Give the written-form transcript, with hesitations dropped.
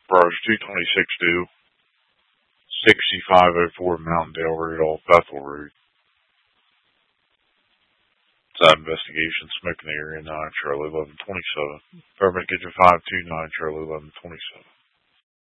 Bars 226 6504 Mountaindale Road off Bethel Road. Side investigation, smoking area 9 Charlie 1127. Permit Kitchen 529 Charlie 1127.